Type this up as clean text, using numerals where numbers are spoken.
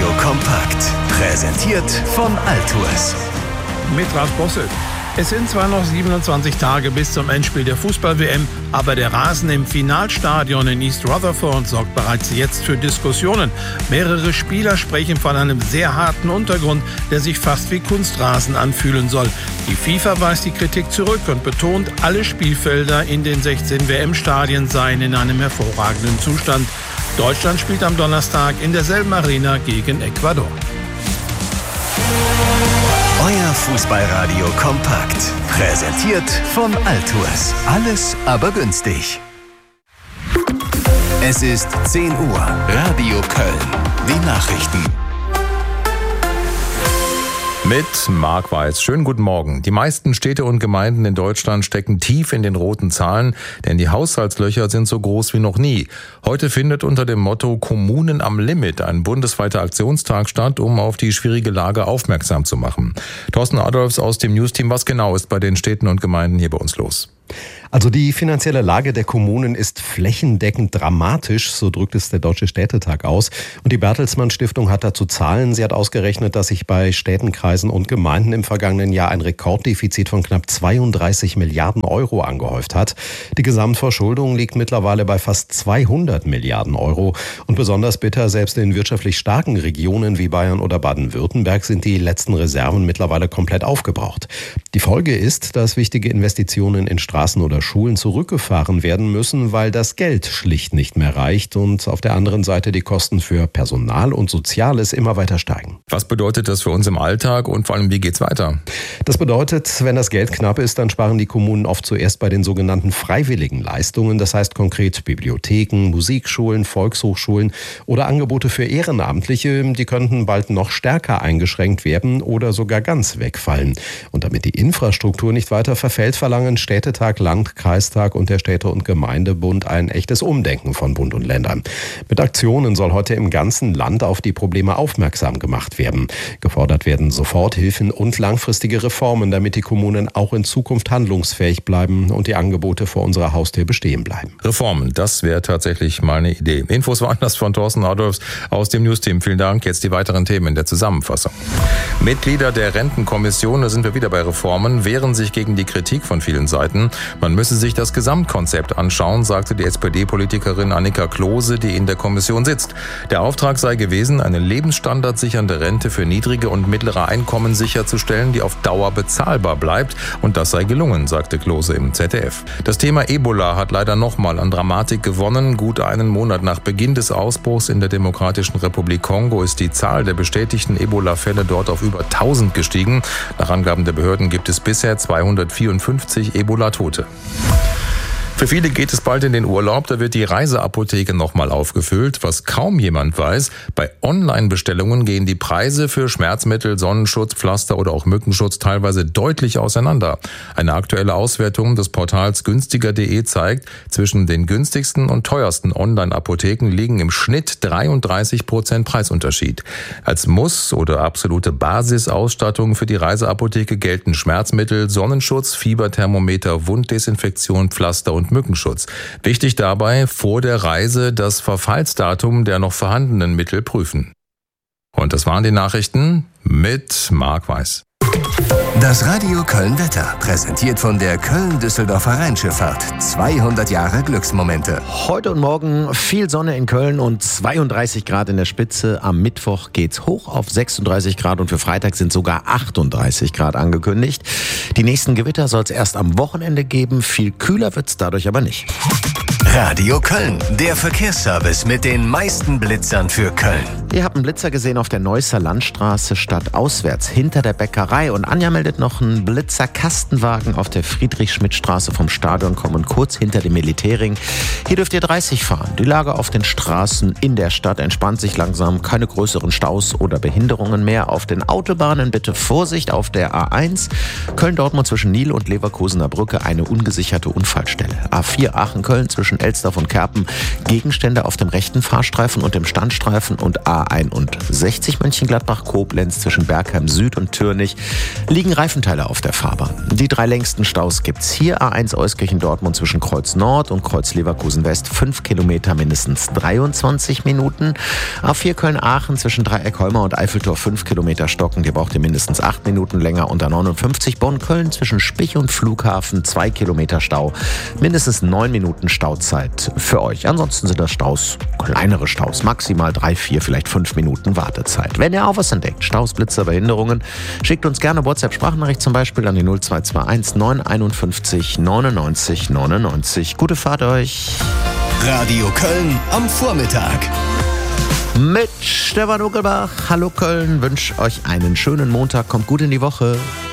Radio kompakt. Präsentiert von Altours. Mit Ralf Bosse. Es sind zwar noch 27 Tage bis zum Endspiel der Fußball-WM, aber der Rasen im Finalstadion in East Rutherford sorgt bereits jetzt für Diskussionen. Mehrere Spieler sprechen von einem sehr harten Untergrund, der sich fast wie Kunstrasen anfühlen soll. Die FIFA weist die Kritik zurück und betont, alle Spielfelder in den 16 WM-Stadien seien in einem hervorragenden Zustand. Deutschland spielt am Donnerstag in derselben Arena gegen Ecuador. Euer Fußballradio kompakt. Präsentiert von Altours. Alles aber günstig. Es ist 10 Uhr. Radio Köln. Die Nachrichten. Mit Marc Weiß. Schönen guten Morgen. Die meisten Städte und Gemeinden in Deutschland stecken tief in den roten Zahlen, denn die Haushaltslöcher sind so groß wie noch nie. Heute findet unter dem Motto Kommunen am Limit ein bundesweiter Aktionstag statt, um auf die schwierige Lage aufmerksam zu machen. Thorsten Adolfs aus dem Newsteam. Was genau ist bei den Städten und Gemeinden hier bei uns los? Also die finanzielle Lage der Kommunen ist flächendeckend dramatisch, so drückt es der Deutsche Städtetag aus. Und die Bertelsmann Stiftung hat dazu Zahlen. Sie hat ausgerechnet, dass sich bei Städten, Kreisen und Gemeinden im vergangenen Jahr ein Rekorddefizit von knapp 32 Milliarden Euro angehäuft hat. Die Gesamtverschuldung liegt mittlerweile bei fast 200 Milliarden Euro. Und besonders bitter, selbst in wirtschaftlich starken Regionen wie Bayern oder Baden-Württemberg sind die letzten Reserven mittlerweile komplett aufgebraucht. Die Folge ist, dass wichtige Investitionen in Straßen oder Schulen zurückgefahren werden müssen, weil das Geld schlicht nicht mehr reicht und auf der anderen Seite die Kosten für Personal und Soziales immer weiter steigen. Was bedeutet das für uns im Alltag und vor allem, wie geht's weiter? Das bedeutet, wenn das Geld knapp ist, dann sparen die Kommunen oft zuerst bei den sogenannten freiwilligen Leistungen. Das heißt konkret Bibliotheken, Musikschulen, Volkshochschulen oder Angebote für Ehrenamtliche. Die könnten bald noch stärker eingeschränkt werden oder sogar ganz wegfallen. Und damit die Infrastruktur nicht weiter verfällt, verlangen Städtetag, Land, Kreistag und der Städte- und Gemeindebund ein echtes Umdenken von Bund und Ländern. Mit Aktionen soll heute im ganzen Land auf die Probleme aufmerksam gemacht werden. Gefordert werden Soforthilfen und langfristige Reformen, damit die Kommunen auch in Zukunft handlungsfähig bleiben und die Angebote vor unserer Haustür bestehen bleiben. Reformen, das wäre tatsächlich mal eine Idee. Infos waren das von Thorsten Adolfs aus dem Newsteam. Vielen Dank. Jetzt die weiteren Themen in der Zusammenfassung. Mitglieder der Rentenkommission, da sind wir wieder bei Reformen, wehren sich gegen die Kritik von vielen Seiten. Man müsse sich das Gesamtkonzept anschauen, sagte die SPD-Politikerin Annika Klose, die in der Kommission sitzt. Der Auftrag sei gewesen, eine lebensstandardsichernde Rente für niedrige und mittlere Einkommen sicherzustellen, die auf Dauer bezahlbar bleibt. Und das sei gelungen, sagte Klose im ZDF. Das Thema Ebola hat leider nochmal an Dramatik gewonnen. Gut einen Monat nach Beginn des Ausbruchs in der Demokratischen Republik Kongo ist die Zahl der bestätigten Ebola-Fälle dort auf über 1000 gestiegen. Nach Angaben der Behörden gibt es bisher 254 Ebola-Tote. Für viele geht es bald in den Urlaub, da wird die Reiseapotheke nochmal aufgefüllt. Was kaum jemand weiß, bei Online-Bestellungen gehen die Preise für Schmerzmittel, Sonnenschutz, Pflaster oder auch Mückenschutz teilweise deutlich auseinander. Eine aktuelle Auswertung des Portals günstiger.de zeigt, zwischen den günstigsten und teuersten Online-Apotheken liegen im Schnitt 33% Preisunterschied. Als Muss- oder absolute Basisausstattung für die Reiseapotheke gelten Schmerzmittel, Sonnenschutz, Fieberthermometer, Wunddesinfektion, Pflaster und Mückenschutz. Wichtig dabei, vor der Reise das Verfallsdatum der noch vorhandenen Mittel prüfen. Und das waren die Nachrichten mit Marc Weiß. Das Radio Köln Wetter, präsentiert von der Köln-Düsseldorfer Rheinschifffahrt. 200 Jahre Glücksmomente. Heute und morgen viel Sonne in Köln und 32 Grad in der Spitze. Am Mittwoch geht's hoch auf 36 Grad und für Freitag sind sogar 38 Grad angekündigt. Die nächsten Gewitter soll es erst am Wochenende geben. Viel kühler wird's dadurch aber nicht. Radio Köln, der Verkehrsservice mit den meisten Blitzern für Köln. Ihr habt einen Blitzer gesehen auf der Neusser Landstraße stadtauswärts hinter der Bäckerei. Und Anja meldet noch einen Blitzer-Kastenwagen auf der Friedrich-Schmidt-Straße vom Stadion kommen, kurz hinter dem Militärring. Hier dürft ihr 30 fahren. Die Lage auf den Straßen in der Stadt entspannt sich langsam. Keine größeren Staus oder Behinderungen mehr. Auf den Autobahnen bitte Vorsicht auf der A1. Köln-Dortmund zwischen Nil und Leverkusener Brücke eine ungesicherte Unfallstelle. A4 Aachen-Köln zwischen Elsdorf und Kerpen Gegenstände auf dem rechten Fahrstreifen und dem Standstreifen und A61 Mönchengladbach-Koblenz zwischen Bergheim Süd und Türnich liegen Reifenteile auf der Fahrbahn. Die 3 längsten Staus gibt's hier: A1 Euskirchen-Dortmund zwischen Kreuz Nord und Kreuz Leverkusen A15 West 5 Kilometer mindestens 23 Minuten. A4 Köln-Aachen zwischen Dreieck-Holmer und Eiffeltor 5 Kilometer stocken. Die braucht ihr mindestens 8 Minuten länger. Und A59 Bonn-Köln zwischen Spich und Flughafen 2 Kilometer Stau. Mindestens 9 Minuten Stauzeit für euch. Ansonsten sind das Staus, kleinere Staus, maximal 3, 4, vielleicht 5 Minuten Wartezeit. Wenn ihr auch was entdeckt, Staus, Blitzer, Behinderungen, schickt uns gerne WhatsApp-Sprachnachricht zum Beispiel an die 0221 951 99 99. Gute Fahrt euch. Radio Köln am Vormittag. Mit Stefan Ugelbach. Hallo Köln, wünsche euch einen schönen Montag, kommt gut in die Woche.